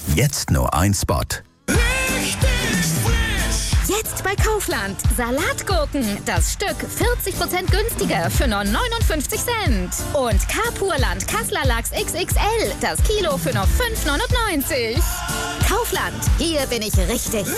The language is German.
Jetzt nur ein Spot. Jetzt bei Kaufland. Salatgurken. Das Stück 40% günstiger für nur 59 Cent. Und Carpurland Kassler Lachs XXL. Das Kilo für nur 5,99. Kaufland. Hier bin ich richtig.